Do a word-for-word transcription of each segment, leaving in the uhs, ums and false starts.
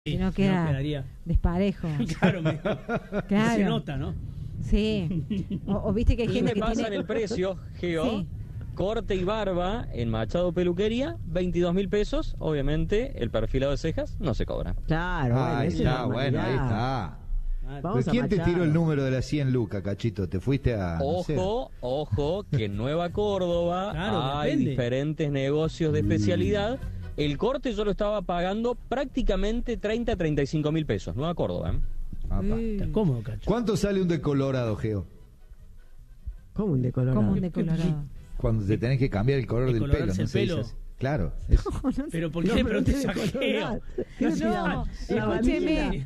Si no queda no quedaría desparejo. Claro, me, Claro. se nota, ¿no? Sí. O, o viste que hay ¿Qué gente me que pasa tiene... en el precio, Geo? Sí. Corte y barba en Machado Peluquería, veintidós mil pesos. Obviamente, el perfilado de cejas no se cobra. Claro, bueno, Ahí esa es está, la bueno, ahí humanidad. está. Vamos a ¿Quién te Machado. tiró el número de las cien lucas, Cachito? ¿Te fuiste a...? no sé? Ojo, ojo, que en Nueva Córdoba Claro, hay depende. diferentes negocios de especialidad. El corte yo lo estaba pagando prácticamente treinta a treinta y cinco mil pesos. Nueva Córdoba, ¿eh? Apa. Está cómodo, Cacho. ¿Cuánto sale un decolorado, Geo? ¿Cómo un decolorado? Como un decolorado. Cuando te tenés que cambiar el color del pelo. ¿Decolorarse ¿no el se dice pelo? así? Claro. es- Pero ¿por qué No, le pero preguntas a tiene Geo? colorado. No, se llama- la escúcheme.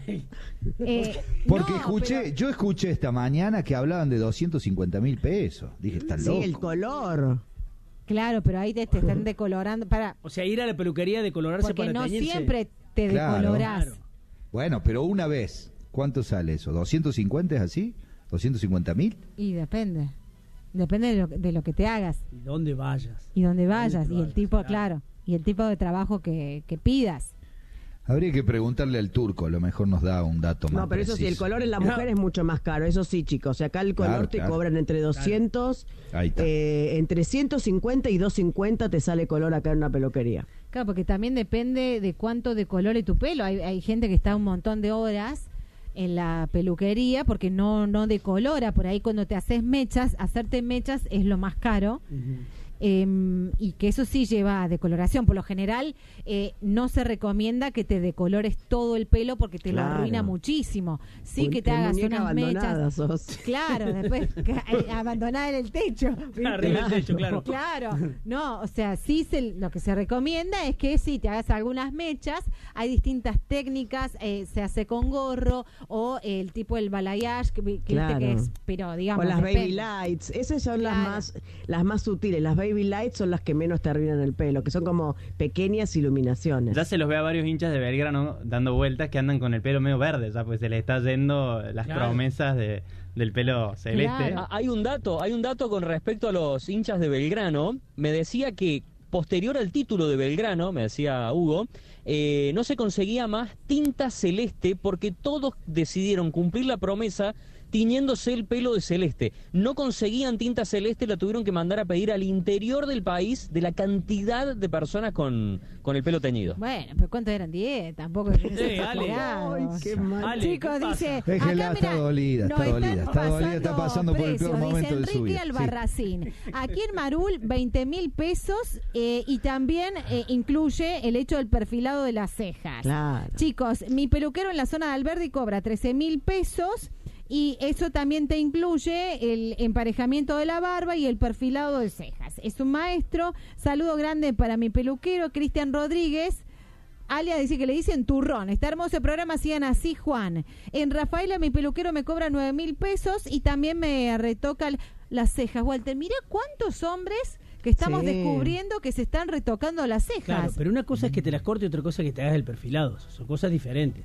Eh, Porque no, escuché, pero- yo escuché esta mañana que hablaban de doscientos cincuenta mil pesos. Dije, está Sí, loco. el color. Claro, pero ahí te, te están decolorando. Para, O sea, ir a la peluquería de colorarse porque para no teñirse. siempre te Claro. decolorás. Claro. Bueno, pero una vez. ¿Cuánto sale eso? ¿doscientos cincuenta es así? ¿doscientos cincuenta mil? Y depende. Depende de lo, de lo que te hagas ¿Y dónde vayas? y dónde vayas. te Y el vayas, tipo, claro. claro. Y el tipo de trabajo que, que pidas. Habría que preguntarle al turco, a lo mejor nos da un dato más No, pero eso sí, el preciso. color en la mujer es mucho más caro, eso sí, chicos. O sea, acá el color Claro, te claro. cobran entre doscientos, Ahí está. eh, entre ciento cincuenta y doscientos cincuenta te sale color acá en una peluquería. Claro, porque también depende de cuánto decolore tu pelo. Hay, hay gente que está un montón de horas en la peluquería porque no, no decolora. Por ahí cuando te haces mechas, hacerte mechas es lo más caro. Ujú. Eh, y que eso sí lleva a decoloración. Por lo general, eh, no se recomienda que te decolores todo el pelo porque te Claro. lo arruina muchísimo. Sí Un- que te de hagas muñeca unas abandonada mechas. sos. Claro, después ca- eh, abandonar en el techo. ¿viste? Arriba del techo, claro. Claro, no, o sea, sí se, lo que se recomienda es que sí te hagas algunas mechas. Hay distintas técnicas, eh, se hace con gorro o eh, el tipo el balayage, que, vi- que Claro. viste que es, pero digamos. O las depende. baby lights, esas son las Claro. más las más sutiles. Las baby lights son las que menos te arruinan el pelo, que son como pequeñas iluminaciones. Ya se los ve a varios hinchas de Belgrano dando vueltas que andan con el pelo medio verde, ya pues se les está yendo las Claro. promesas de, del pelo celeste. Claro. Ah, Hay un dato, hay un dato con respecto a los hinchas de Belgrano. Me decía que posterior al título de Belgrano, me decía Hugo, eh, no se conseguía más tinta celeste porque todos decidieron cumplir la promesa tiñéndose el pelo de celeste. No conseguían tinta celeste, la tuvieron que mandar a pedir al interior del país de la cantidad de personas con, con el pelo teñido. Bueno, pero ¿cuántos eran? diez, tampoco es que Sí, sean Ale. exagerados. Ay, qué mal. Ale, Chicos, ¿qué pasa? dice. Déjela, acá, está mirá, dolida, está nos dolida, están está dolida, está pasando por el peor precios, momento dice de su Enrique vida. Sí. Albarracín. Aquí en Marul, veinte mil pesos eh, y también eh, incluye el hecho del perfilado de las cejas. Claro. Chicos, mi peluquero en la zona de Alberdi cobra trece mil pesos. Y eso también te incluye el emparejamiento de la barba y el perfilado de cejas. Es un maestro. Saludo grande para mi peluquero, Cristian Rodríguez. Alia dice que le dicen turrón. Está hermoso el programa, sigan así, Juan. En Rafaela, mi peluquero me cobra nueve mil pesos y también me retoca l- las cejas. Walter, mira cuántos hombres que estamos Sí. descubriendo que se están retocando las cejas. Claro, pero una cosa es que te las corte y otra cosa es que te hagas el perfilado. Son cosas diferentes.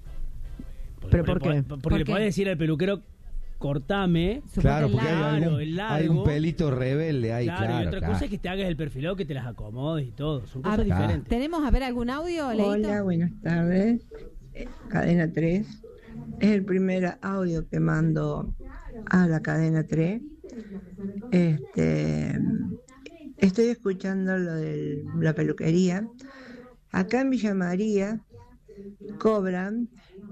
Porque ¿Pero le por podés- qué? Porque ¿Por le qué? podés decir al peluquero, cortame. Suponte Claro, el porque hay, largo. Claro, algún- el largo. hay un pelito rebelde ahí, claro, claro. y otra claro. cosa es que te hagas el perfilado, que te las acomodes y todo. Son A cosas ver, diferentes. ¿tenemos a ver algún audio, Leito? Hola, buenas tardes. Eh, Cadena tres. Es el primer audio que mando a la cadena tres. Este, estoy escuchando lo de la peluquería. Acá en Villa María cobran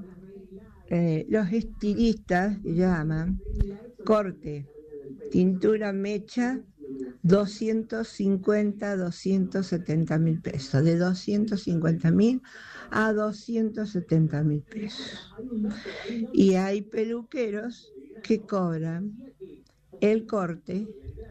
eh, los estilistas, llaman, corte, tintura, mecha, doscientos cincuenta, doscientos setenta mil pesos, de doscientos cincuenta mil a doscientos setenta mil pesos. Y hay peluqueros que cobran el corte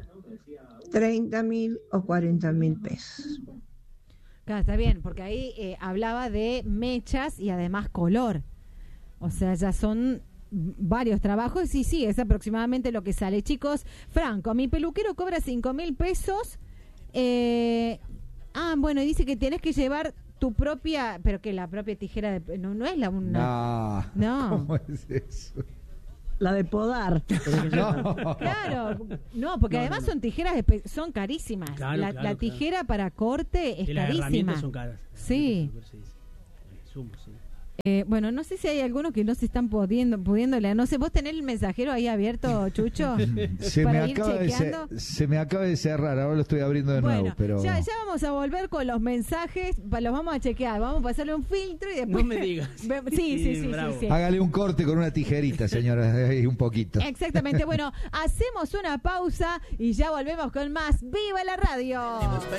treinta mil o cuarenta mil pesos. Claro, está bien, porque ahí eh, hablaba de mechas y además color. O sea, ya son varios trabajos y sí, es aproximadamente lo que sale. Chicos, Franco, mi peluquero cobra cinco mil pesos. Eh, ah, bueno, y dice que tienes que llevar tu propia, pero que la propia tijera de... No, no es la una... No, No. ¿cómo es eso? La de podar. No. Claro, no, porque No, además no, no. son tijeras, espe- son carísimas. Claro, la, claro, la claro. tijera para corte es Y las carísima. herramientas son caras. Sí. Las herramientas, sí, sí. El insumo, sí. Eh, bueno, no sé si hay algunos que no se están pudiendo, pudiendo leer. No sé, ¿vos tenés el mensajero ahí abierto, Chucho? Se me, para ir acaba de cer- chequeando. se me acaba de cerrar, ahora lo estoy abriendo de Bueno, nuevo. Pero ya, ya vamos a volver con los mensajes, pa- los vamos a chequear, vamos a pasarle un filtro y después... No me digas. Ve- sí, sí, sí, sí, bravo. sí. hágale un corte con una tijerita, señora, ahí un poquito. Exactamente, bueno, hacemos una pausa y ya volvemos con más ¡Viva la Radio!